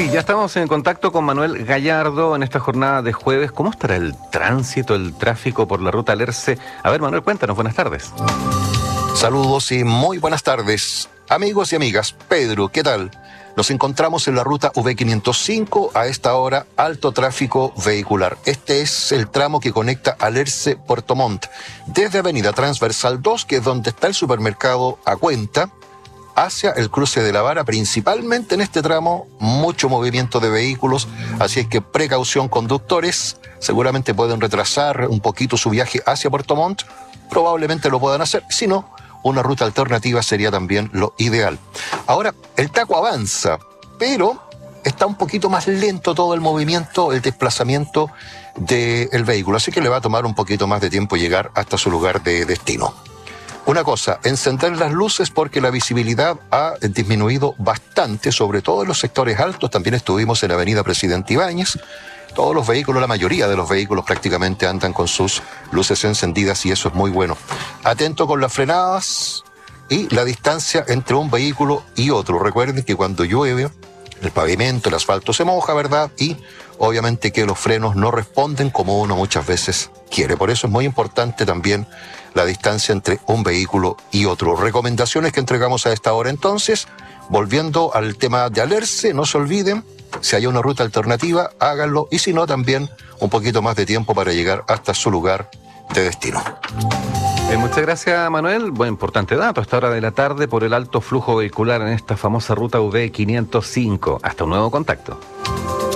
Sí, ya estamos en contacto con Manuel Gallardo en esta jornada de jueves. ¿Cómo estará el tránsito, el tráfico por la ruta Alerce? A ver, Manuel, cuéntanos, buenas tardes. Saludos y muy buenas tardes. Amigos y amigas, Pedro, ¿qué tal? Nos encontramos en la ruta V505, a esta hora alto tráfico vehicular. Este es el tramo que conecta Alerce-Puerto Montt, desde Avenida Transversal 2, que es donde está el supermercado A Cuenta, hacia el cruce de la Vara. Principalmente en este tramo, mucho movimiento de vehículos, así es que precaución conductores, seguramente pueden retrasar un poquito su viaje hacia Puerto Montt, probablemente lo puedan hacer, si no, una ruta alternativa sería también lo ideal. Ahora, el taco avanza, pero está un poquito más lento todo el movimiento, el desplazamiento del vehículo, así que le va a tomar un poquito más de tiempo llegar hasta su lugar de destino. Una cosa, encender las luces porque la visibilidad ha disminuido bastante, sobre todo en los sectores altos. También estuvimos en la avenida Presidente Ibáñez. Todos los vehículos, la mayoría de los vehículos prácticamente andan con sus luces encendidas y eso es muy bueno. Atento con las frenadas y la distancia entre un vehículo y otro. Recuerden que cuando llueve, el pavimento, el asfalto se moja, ¿verdad? Y obviamente que los frenos no responden como uno muchas veces quiere. Por eso es muy importante también la distancia entre un vehículo y otro. Recomendaciones que entregamos a esta hora entonces. Volviendo al tema de Alerce, no se olviden, si hay una ruta alternativa, háganlo. Y si no, también un poquito más de tiempo para llegar hasta su lugar de destino. Muchas gracias, Manuel. Buen importante dato a esta hora de la tarde por el alto flujo vehicular en esta famosa ruta V505. Hasta un nuevo contacto.